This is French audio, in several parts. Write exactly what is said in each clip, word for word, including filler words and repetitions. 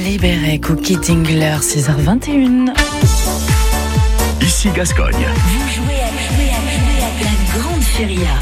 Libéré, Cookie Tingler, six heures vingt et une. Ici Gascogne. Vous jouez à, jouer à, jouer à la grande feria.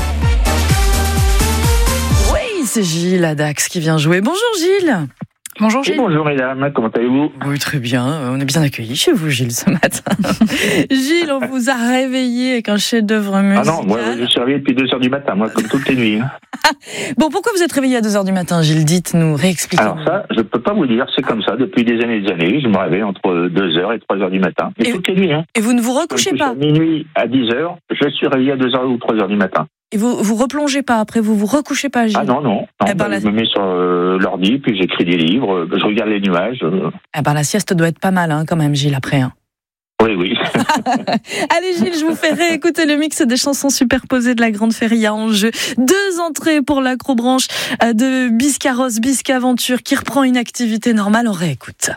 Oui, c'est Gilles à Dax qui vient jouer. Bonjour Gilles. Bonjour Gilles. Et bonjour mesdames, comment allez-vous? Oui, très bien. On est bien accueillis chez vous, Gilles, ce matin. Gilles, on vous a réveillé avec un chef-d'œuvre musical. Ah non, moi je suis réveillé depuis deux heures du matin, moi, comme toutes les nuits. Hein. Bon, pourquoi vous êtes réveillé à deux heures du matin, Gilles? Dites-nous, réexpliquez. Alors ça, je peux pas vous dire, c'est comme ça, depuis des années et des années. Je me réveille entre deux heures et trois heures du matin. Mais et, toutes les nuits. Hein. Et vous ne vous recouchez pas? À minuit, à dix heures, je suis réveillé à deux heures ou trois heures du matin. Et vous vous replongez pas après, vous vous recouchez pas, Gilles? Ah non, non. non eh ben, bah, la... Je me mets sur euh, l'ordi, puis j'écris des livres, je regarde les nuages. Euh... Eh ben, la sieste doit être pas mal, hein, quand même, Gilles, après. Hein. Oui, oui. Allez Gilles, je vous fais réécouter le mix des chansons superposées de la Grande Feria en jeu. Deux entrées pour l'acrobranche de Biscarrosse, Biscaventure qui reprend une activité normale. On réécoute.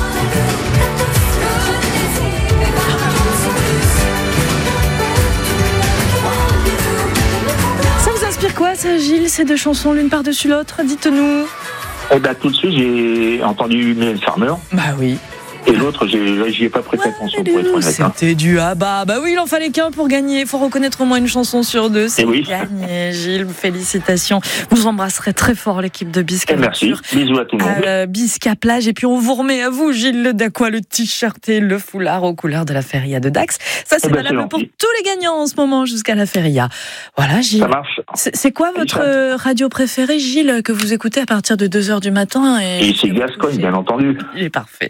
Ça vous inspire quoi ça, Gilles, ces deux chansons l'une par-dessus l'autre? Dites-nous. Eh ben, tout de suite, j'ai entendu Mylène Farmer. Bah oui. Et l'autre, j'ai, j'y ai pas prêté attention pour être honnête. C'était du ah bah, bah oui, il en fallait qu'un pour gagner. Il faut reconnaître au moins une chanson sur deux. C'est oui. gagné, Gilles. Félicitations. Vous embrasserez très fort l'équipe de Biscaventure. Merci. Bisous à tout le monde. À Bisca Plage. Et puis on vous remet à vous, Gilles, le Daqua, le t-shirt et le foulard aux couleurs de la Feria de Dax. Ça, c'est eh ben, valable c'est pour tous les gagnants en ce moment jusqu'à la Feria. Voilà, Gilles. Ça marche. C'est, c'est quoi votre radio préférée, Gilles, que vous écoutez à partir de deux heures du matin? Et, et c'est Gascogne, bien entendu. Il est parfait.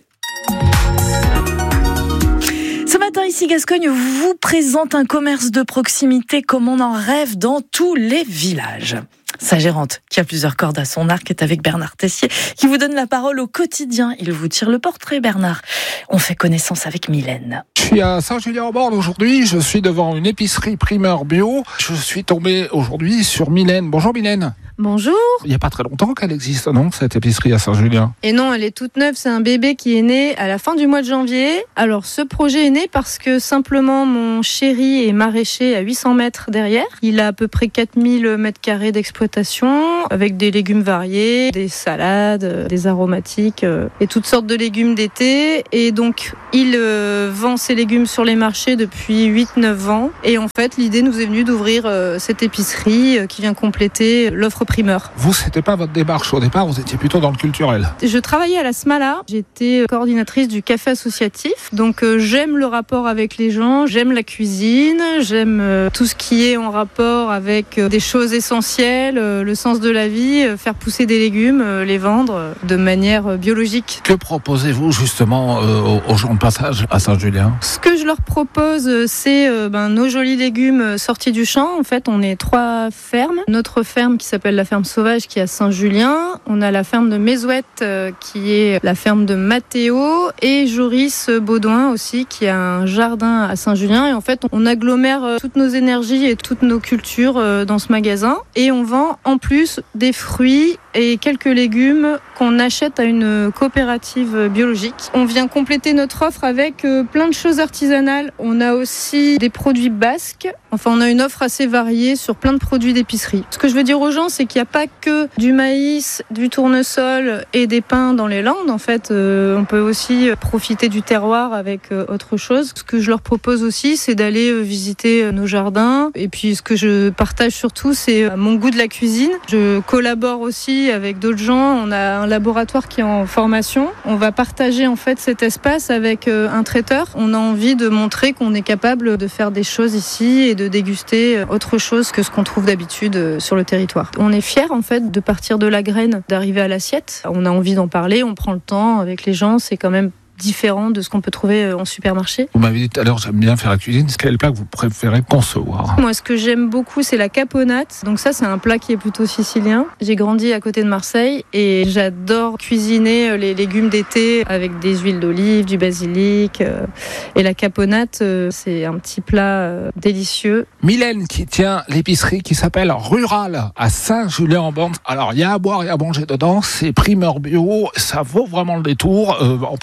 Ce matin, ici Gascogne vous présente un commerce de proximité comme on en rêve dans tous les villages. Sa gérante, qui a plusieurs cordes à son arc, est avec Bernard Tessier, qui vous donne la parole au quotidien. Il vous tire le portrait, Bernard. On fait connaissance avec Mylène. Je suis à Saint-Julien-en-Borne aujourd'hui. Je suis devant une épicerie primeur bio. Je suis tombé aujourd'hui sur Mylène. Bonjour Mylène. Bonjour. Il n'y a pas très longtemps qu'elle existe, non, cette épicerie à Saint-Julien? Et non, elle est toute neuve. C'est un bébé qui est né à la fin du mois de janvier. Alors, ce projet est né parce que simplement mon chéri est maraîcher à huit cents mètres derrière. Il a à peu près quatre mille mètres carrés d'exploitation avec des légumes variés, des salades, des aromatiques et toutes sortes de légumes d'été. Et donc, il euh, vend ses légumes sur les marchés depuis huit neuf ans. Et en fait, l'idée nous est venue d'ouvrir euh, cette épicerie euh, qui vient compléter l'offre primeur. Vous, c'était pas votre démarche au départ, vous étiez plutôt dans le culturel. Je travaillais à la Smala, j'étais coordinatrice du café associatif, donc euh, j'aime le rapport avec les gens, j'aime la cuisine, j'aime euh, tout ce qui est en rapport avec euh, des choses essentielles, euh, le sens de la vie, euh, faire pousser des légumes, euh, les vendre euh, de manière euh, biologique. Que proposez-vous justement euh, aux gens de passage à Saint-Julien? Ce que je leur propose, euh, c'est euh, ben, nos jolis légumes sortis du champ. En fait, on est trois fermes. Notre ferme qui s'appelle la ferme sauvage qui est à Saint-Julien. On a la ferme de Mézouette euh, qui est la ferme de Mathéo et Joris Baudouin aussi qui a un jardin à Saint-Julien. Et en fait, on agglomère euh, toutes nos énergies et toutes nos cultures euh, dans ce magasin. Et on vend en plus des fruits et quelques légumes qu'on achète à une coopérative biologique. On vient compléter notre offre avec euh, plein de choses artisanales. On a aussi des produits basques. Enfin, on a une offre assez variée sur plein de produits d'épicerie. Ce que je veux dire aux gens, c'est qu'il n'y a pas que du maïs, du tournesol et des pains dans les Landes. En fait, euh, on peut aussi profiter du terroir avec euh, autre chose. Ce que je leur propose aussi, c'est d'aller euh, visiter euh, nos jardins. Et puis, ce que je partage surtout, c'est euh, mon goût de la cuisine. Je collabore aussi avec d'autres gens. On a un laboratoire qui est en formation. On va partager en fait cet espace avec euh, un traiteur. On a envie de montrer qu'on est capable de faire des choses ici et de déguster autre chose que ce qu'on trouve d'habitude euh, sur le territoire. On est fiers en fait de partir de la graine, d'arriver à l'assiette. On a envie d'en parler, on prend le temps avec les gens, c'est quand même différent de ce qu'on peut trouver en supermarché. Vous m'avez dit tout à l'heure, j'aime bien faire la cuisine. Quel est le plat que vous préférez concevoir? Moi, ce que j'aime beaucoup, c'est la caponate. Donc ça, c'est un plat qui est plutôt sicilien. J'ai grandi à côté de Marseille et j'adore cuisiner les légumes d'été avec des huiles d'olive, du basilic. Et la caponate, c'est un petit plat délicieux. Mylène qui tient l'épicerie qui s'appelle Rural à Saint-Julien-en-Borne. Alors, il y a à boire et à manger dedans. C'est primeur bio. Ça vaut vraiment le détour. Euh, en plus, de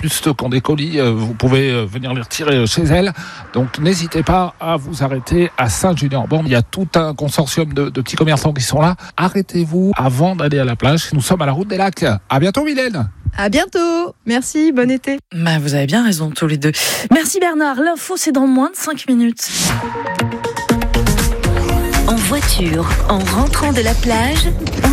qui ont des colis, euh, vous pouvez euh, venir les retirer chez elles. Donc n'hésitez pas à vous arrêter à Saint-Julien-en-Born. Il y a tout un consortium de, de petits commerçants qui sont là. Arrêtez-vous avant d'aller à la plage. Nous sommes à la route des lacs. À bientôt, Mylène. À bientôt. Merci, bon été. Bah, vous avez bien raison tous les deux. Merci Bernard. L'info, c'est dans moins de cinq minutes. En voiture, en rentrant de la plage,